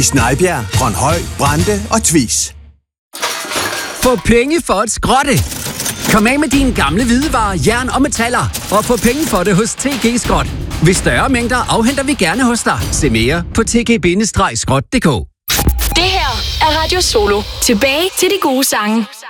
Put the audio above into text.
i Snejbjerg, Grønhøj, Brande og Tvis. Få penge for at skrotte. Kom af med dine gamle hvidevarer, jern og metaller, og få penge for det hos TG Skrot. Ved større mængder afhenter vi gerne hos dig. Se mere på tg-skrot.dk. Det her er Radio Solo. Tilbage til de gode sange.